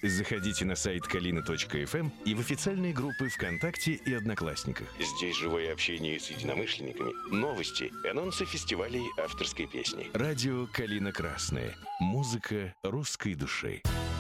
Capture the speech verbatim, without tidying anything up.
Заходите на сайт калина точка эф эм и в официальные группы ВКонтакте и Одноклассниках. Здесь живое общение с единомышленниками, новости, анонсы фестивалей авторской песни. Радио «Калина Красная». Музыка русской души.